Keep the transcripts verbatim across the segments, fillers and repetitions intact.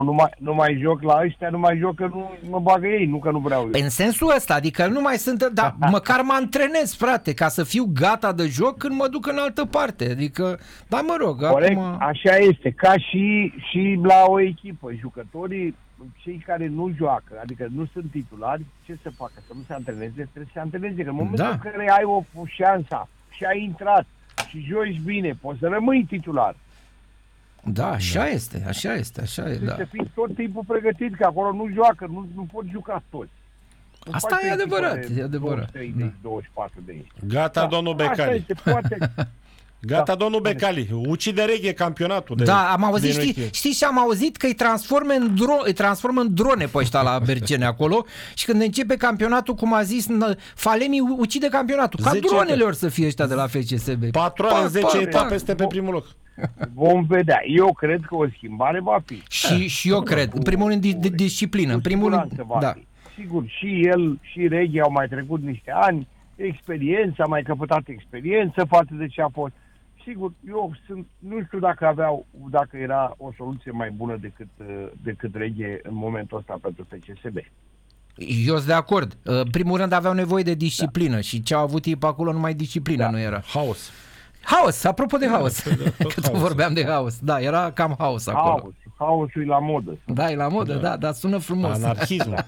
Nu mai, nu mai joc la ăștia, nu mai joc că nu mă bagă ei, nu că nu vreau eu. În sensul ăsta, adică nu mai sunt, dar măcar mă antrenez, frate, ca să fiu gata de joc când mă duc în altă parte. Adică, da, mă rog, corect, acum... așa este, ca și, și la o echipă. Jucătorii, cei care nu joacă, adică nu sunt titulari, ce să facă? Să nu se antreneze? Trebuie să se antreneze, că în momentul Da. în care ai o, o șansă și ai intrat și joci bine, poți să rămâi titular. Da, așa este, așa este, așa e, Trebuie da. să fii tot timpul pregătit, că acolo nu joacă, nu, nu pot juca toți. Nu Asta faci e o echipă adevărat, de e adevărat. douăzeci și trei de aici, douăzeci și patru de aici. Gata, domnul Asta Becali. este, poate... Gata, Da. domnul Becali. Ucide reghe campionatul. De, Da, am auzit, din știi, weekend. știi și am auzit că îi transformă în, dro- îi transformă în drone pe ăștia la Bercene acolo și când începe campionatul, cum a zis n- Falemi, ucide campionatul. Ca zece dronele etape. ori să fie ăștia de la F C S B. Patru ani, zece etape, este pe primul loc. Vom vedea. Eu cred că o schimbare va fi. Și, și eu cred, în primul rând, de, de disciplină. În Cu primul rând, siguranță va da. fi. Sigur, și el, și Reghe au mai trecut niște ani, experiență, a mai căpătat experiență față de ce a fost. Sigur, eu sunt, nu știu dacă aveau, dacă era o soluție mai bună decât, uh, decât Reghe în momentul ăsta pentru F C S B. Eu sunt de acord. În primul rând aveau nevoie de disciplină da. și ce au avut ei pe acolo numai disciplină Da. nu era. Haos. Haos, apropo de haos. tot Că haos. vorbeam de haos. Da, era cam haos acolo. Haos, haosul e la modă. Da, e la modă, da, da dar sună frumos. Anarhism.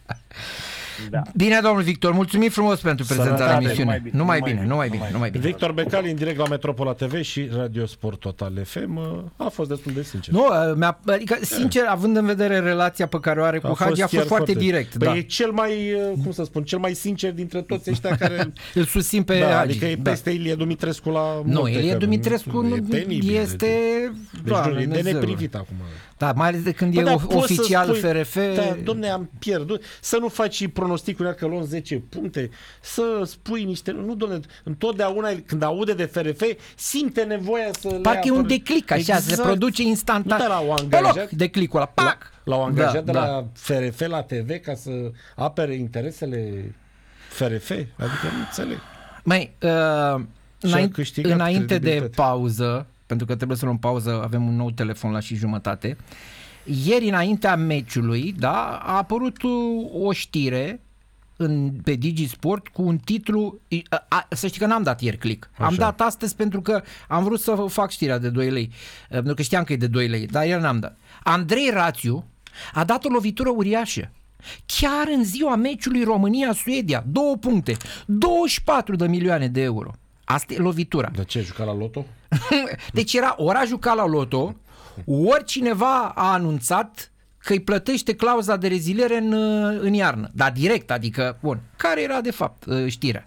Da. Bine, domnul Victor, mulțumim frumos pentru prezentarea Sănătate, emisiunii. Numai bine, numai bine, numai bine. Victor Becali, în direct la Metropola T V și Radio Sport Total F M, a fost destul de sincer. Nu, mi-a, adică, sincer, având în vedere relația pe care o are cu Hagi, a fost chiar foarte direct. Păi Da. e cel mai, cum să spun, cel mai sincer dintre toți ăștia care... Îl susțin pe da, Hagi. adică e da. peste Ilie Dumitrescu la Nu, multe, Ilie că Dumitrescu nu e penibil, este... Deci, Doamne, nu, e de Dumnezeu. neprivit acum. Da, mai ales de când Bă, e dar of- poți să oficial spui, F R F. Da, domne, am pierdut. Să nu faci pronosticuri că luăm zece puncte, să spui niște... Nu, domne, întotdeauna când aude de F R F, simte nevoia să le Parcă e un apere. declic, așa, Exact. se produce instantan. Nu, dar l-au Pe angajat- loc, declicul ăla, pac! L-au angajat Da, de da. la F R F la T V ca să apere interesele F R F? Adică nu înțeleg. Mai, uh, înainte, câștigat înainte de credibilitate. pauză, pentru că trebuie să luăm pauză, avem un nou telefon la și jumătate. Ieri, înaintea meciului, da, a apărut uh, o știre în, pe DigiSport cu un titlu, a, a, să știi că n-am dat ieri click, Așa. am dat astăzi pentru că am vrut să fac știrea de doi lei, uh, pentru că știam că e de doi lei, dar ieri n-am dat. Andrei Rațiu a dat o lovitură uriașă. Chiar în ziua meciului România-Suedia, două puncte, douăzeci și patru de milioane de euro. Asta e lovitura. De ce? Juca la loto? Deci era, ori a jucat la loto, ori cineva a anunțat că îi plătește clauza de reziliere în, în iarnă. Dar direct, adică, bun, care era de fapt știrea?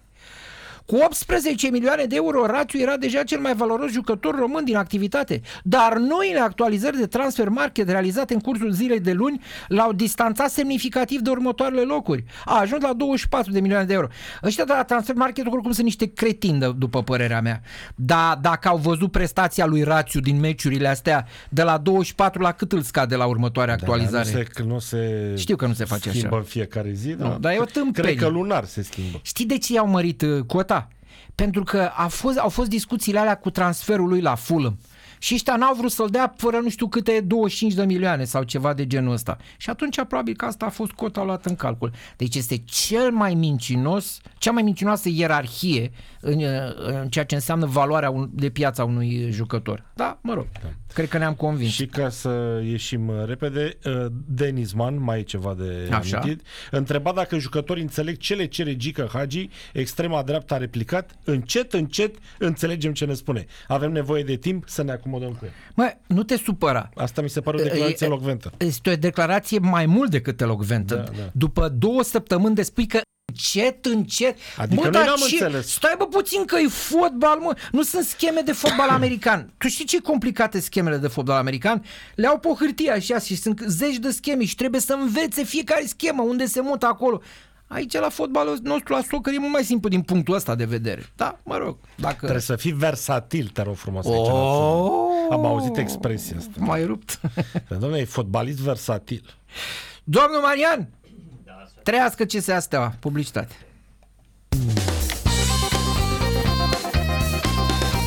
Cu optsprezece milioane de euro, Rațiu era deja cel mai valoros jucător român din activitate, dar noile actualizări de transfer market realizate în cursul zilei de luni l-au distanțat semnificativ de următoarele locuri. A ajuns la douăzeci și patru de milioane de euro. Ăștia de la transfer market oricum sunt niște cretini, după părerea mea. Dar dacă au văzut prestația lui Rațiu din meciurile astea, de la douăzeci și patru la cât îl scade la următoarea actualizare? Da, nu se, nu se Știu că nu se face schimbă așa. în fiecare zi. Nu, dar e o tâmpenie. Cred că lunar se schimbă. Știi de ce i-au mărit uh, cota? Pentru că a fost, au fost discuțiile alea cu transferul lui la Fulham. Și ăștia n-au vrut să-l dea fără nu știu câte douăzeci și cinci de milioane sau ceva de genul ăsta. Și atunci probabil că asta a fost cota luată în calcul. Deci este cel mai mincinos, cea mai mincinoasă ierarhie în, în ceea ce înseamnă valoarea un, de piața unui jucător. Da, mă rog, da. Cred că ne-am convins. Și ca să ieșim repede, Denis Man, mai e ceva de Așa. amintit, întreba dacă jucătorii înțeleg ce le cere Gică Hagi, extrema dreaptă a replicat, încet, încet înțelegem ce ne spune. Avem nevoie de timp să ne acomodăm cu el. Mă, nu te supăra. Asta mi se pare o declarație elocventă. Este o declarație mai mult decât elocventă. Da, da. După două săptămâni de spui că încet, încet. Adică Bă, noi dar n-am ce? înțeles. Stai bă puțin că e fotbal, mă. Nu sunt scheme de fotbal american. Tu știi ce complicate schemele de fotbal american? Le au pe hârtie așa și sunt zeci de scheme și trebuie să învețe fiecare schemă unde se mută acolo. Aici la fotbalul nostru, la soccer, e mult mai simplu din punctul ăsta de vedere. Da, mă rog. Dacă... Trebuie să fii versatil, te rog frumos. Aici, Oh! am auzit expresia asta. Mai rupt. Dom'le, e fotbalist versatil. Domnul Marian, trăiască C S A Steaua, publicitate.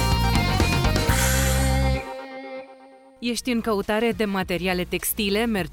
Ești în căutare de materiale textile, mergi